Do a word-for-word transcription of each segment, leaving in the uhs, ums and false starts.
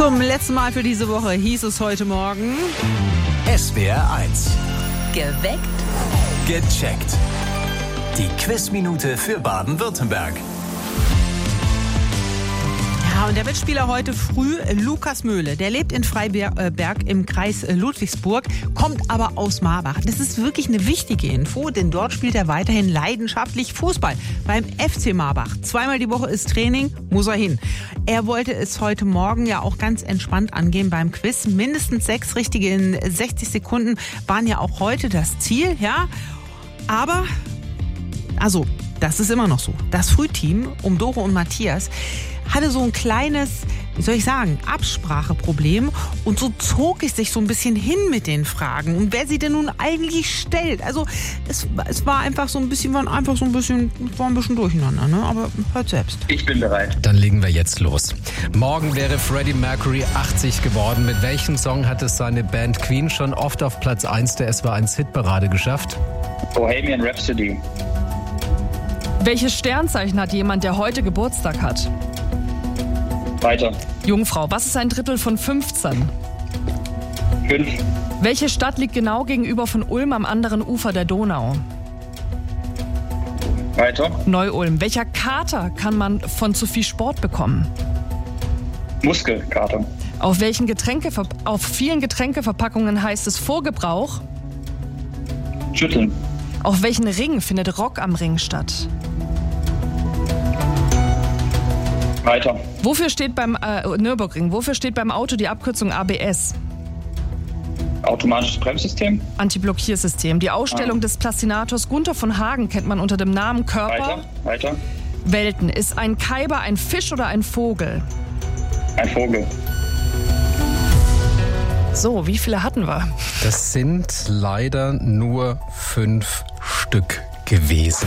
Zum letzten Mal für diese Woche hieß es heute Morgen S W R eins. Geweckt. Gecheckt. Die Quizminute für Baden-Württemberg. Ja, und der Mitspieler heute früh, Lukas Möhle, der lebt in Freiberg im Kreis Ludwigsburg, kommt aber aus Marbach. Das ist wirklich eine wichtige Info, denn dort spielt er weiterhin leidenschaftlich Fußball beim F C Marbach. Zweimal die Woche ist Training, muss er hin. Er wollte es heute Morgen ja auch ganz entspannt angehen beim Quiz. Mindestens sechs richtige in sechzig Sekunden waren ja auch heute das Ziel, ja. Aber, also, das ist immer noch so. Das Frühteam um Doro und Matthias hatte so ein kleines, wie soll ich sagen, Abspracheproblem. Und so zog es sich so ein bisschen hin mit den Fragen. Und wer sie denn nun eigentlich stellt. Also es, es war einfach so ein bisschen, waren einfach so ein bisschen, war ein bisschen durcheinander, ne? Aber hört selbst. Ich bin bereit. Dann legen wir jetzt los. Morgen wäre Freddie Mercury achtzig geworden. Mit welchem Song hat es seine Band Queen schon oft auf Platz eins der S W R eins Hitparade geschafft? Bohemian Rhapsody. Welches Sternzeichen hat jemand, der heute Geburtstag hat? Weiter. Jungfrau, was ist ein Drittel von fünfzehn? Fünf. Welche Stadt liegt genau gegenüber von Ulm am anderen Ufer der Donau? Weiter. Neu-Ulm. Welcher Kater kann man von zu viel Sport bekommen? Muskelkater. Auf, welchen Getränke, auf vielen Getränkeverpackungen heißt es Vorgebrauch? Schütteln. Auf welchen Ring findet Rock am Ring statt? Weiter. Wofür steht beim äh, Nürburgring, wofür steht beim Auto die Abkürzung A B S? Automatisches Bremssystem. Antiblockiersystem. Die Ausstellung Ah. des Plastinators Gunther von Hagen kennt man unter dem Namen Körper. Weiter. Weiter. Welten. Ist ein Kaiber ein Fisch oder ein Vogel? Ein Vogel. So, wie viele hatten wir? Das sind leider nur fünf Stück gewesen.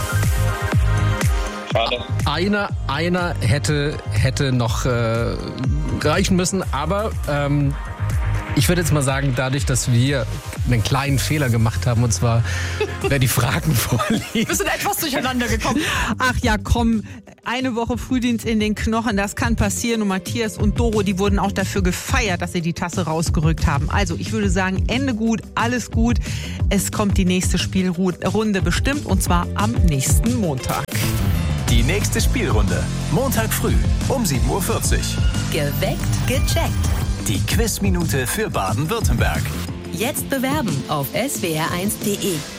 Schade. Einer, einer hätte, hätte noch äh, reichen müssen, aber ähm, ich würde jetzt mal sagen, dadurch, dass wir einen kleinen Fehler gemacht haben, und zwar, wer die Fragen vorliest. Wir sind etwas durcheinander gekommen. Ach ja, komm, eine Woche Frühdienst in den Knochen, das kann passieren. Und Matthias und Doro, die wurden auch dafür gefeiert, dass sie die Tasse rausgerückt haben. Also ich würde sagen, Ende gut, alles gut. Es kommt die nächste Spielrunde bestimmt, und zwar am nächsten Montag. Die nächste Spielrunde. Montag früh um sieben Uhr vierzig. Geweckt. Gecheckt. Die Quizminute für Baden-Württemberg. Jetzt bewerben auf S W R eins punkt de.